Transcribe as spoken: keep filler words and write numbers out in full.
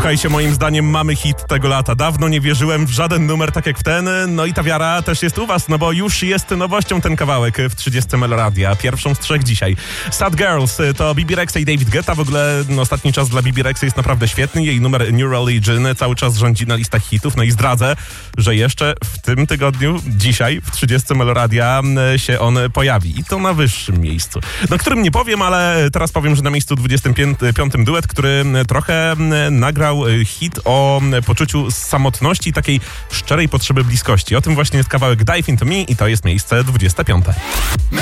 Słuchajcie, moim zdaniem mamy hit tego lata. Dawno nie wierzyłem w żaden numer tak jak w ten, no i ta wiara też jest u was, no bo już jest nowością ten kawałek w trzydziestce Meloradia, pierwszą z trzech dzisiaj. Sad Girls to Bibi Rexa i David Guetta, w ogóle no, ostatni czas dla Bibi Rexy jest naprawdę świetny, jej numer New Religion cały czas rządzi na listach hitów, no i zdradzę, że jeszcze w tym tygodniu, dzisiaj w trzydziestce Meloradia się on pojawi i to na wyższym miejscu. No którym nie powiem, ale teraz powiem, że na miejscu dwudziestym piątym duet, który trochę nagrał hit o poczuciu samotności i takiej szczerej potrzeby bliskości. O tym właśnie jest kawałek Dive Into Me i to jest miejsce dwudzieste piąte.